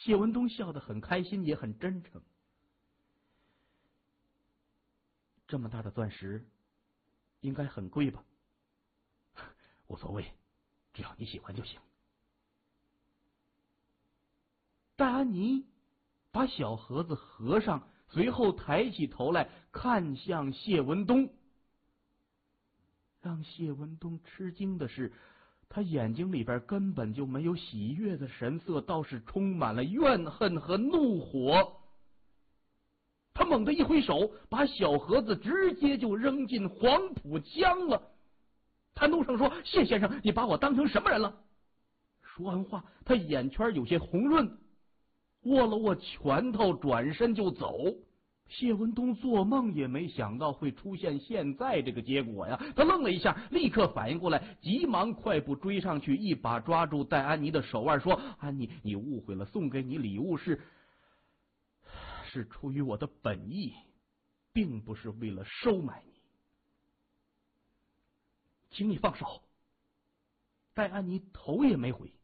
谢文东笑得很开心，也很真诚。这么大的钻石，应该很贵吧？无所谓，只要你喜欢就行。戴安妮把小盒子合上，随后抬起头来看向谢文东。让谢文东吃惊的是，他眼睛里边根本就没有喜悦的神色，倒是充满了怨恨和怒火。他猛地一挥手，把小盒子直接就扔进黄浦江了。他怒声说：“谢先生，你把我当成什么人了？”说完话，他眼圈有些红润，握了握拳头，转身就走。谢文东做梦也没想到会出现现在这个结果呀！他愣了一下，立刻反应过来，急忙快步追上去，一把抓住戴安妮的手腕，说：“安妮，你误会了，送给你礼物是出于我的本意，并不是为了收买你，请你放手。”戴安妮头也没回。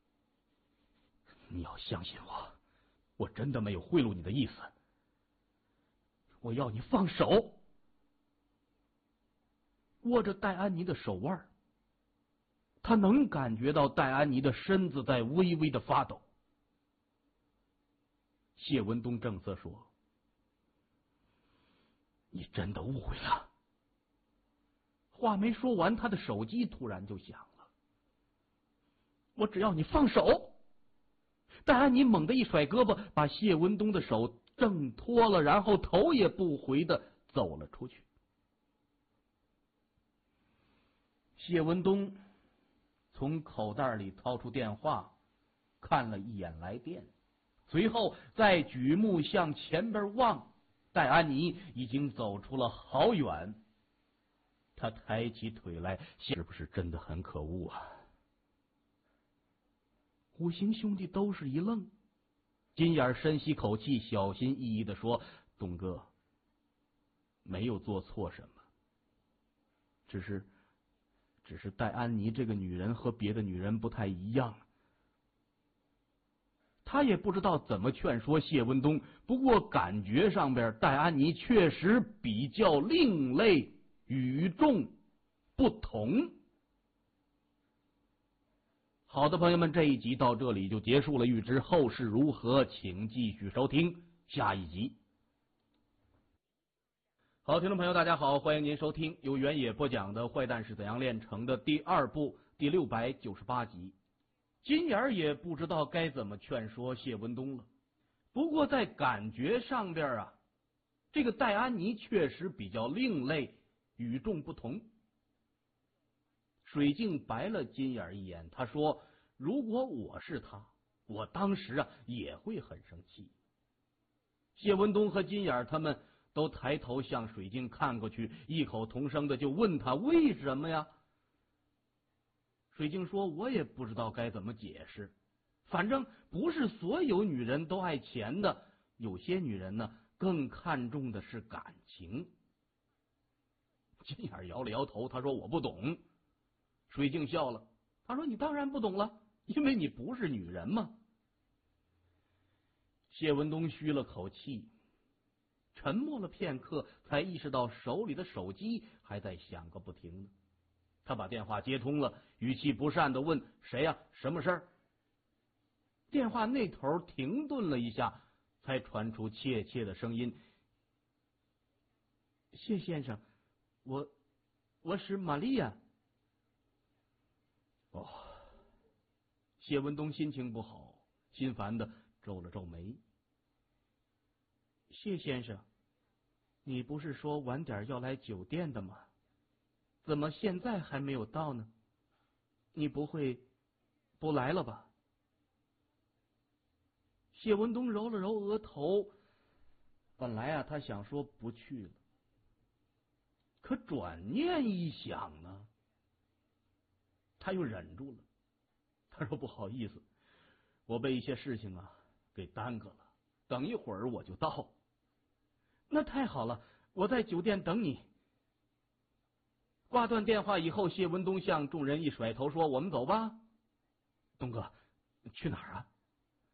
你要相信我，我真的没有贿赂你的意思。我要你放手。握着戴安妮的手腕，他能感觉到戴安妮的身子在微微的发抖。谢文东正色说：“你真的误会了。”话没说完，他的手机突然就响了。我只要你放手。戴安妮猛地一甩胳膊，把谢文东的手挣脱了，然后头也不回的走了出去。谢文东从口袋里掏出电话，看了一眼来电，随后再举目向前边望，戴安妮已经走出了好远。他抬起腿来，是不是真的很可恶啊？五行兄弟都是一愣，金眼深吸口气，小心翼翼的说：“东哥，没有做错什么，只是戴安妮这个女人和别的女人不太一样。”他也不知道怎么劝说谢文东，不过感觉上边戴安妮确实比较另类，与众不同。好的，朋友们，这一集到这里就结束了，欲知后事如何，请继续收听下一集。好，听众朋友大家好，欢迎您收听由原野播讲的《坏蛋是怎样炼成的》第2部第698集。金眼也不知道该怎么劝说谢文东了，不过在感觉上边啊，这个戴安妮确实比较另类，与众不同。水镜白了金眼一眼，他说：“如果我是他，我当时啊也会很生气。”谢文东和金眼他们都抬头向水镜看过去，异口同声的就问他为什么呀？水镜说：“我也不知道该怎么解释，反正不是所有女人都爱钱的，有些女人呢更看重的是感情。”金眼摇了摇头，他说：“我不懂。”水镜笑了，他说：“你当然不懂了，因为你不是女人嘛。”谢文东吁了口气，沉默了片刻，才意识到手里的手机还在响个不停呢。他把电话接通了，语气不善的问：“谁呀？什么事儿？”电话那头停顿了一下，才传出怯怯的声音：“谢先生，我是玛利亚。”哦，谢文东心情不好，心烦的皱了皱眉。“谢先生，你不是说晚点要来酒店的吗？怎么现在还没有到呢？你不会不来了吧？”谢文东揉了揉额头，本来啊他想说不去了，可转念一想呢，他又忍住了。他说：“不好意思，我被一些事情啊给耽搁了，等一会儿我就到。”“那太好了，我在酒店等你。”挂断电话以后，谢文东向众人一甩头说：“我们走吧。”“东哥，去哪儿啊？”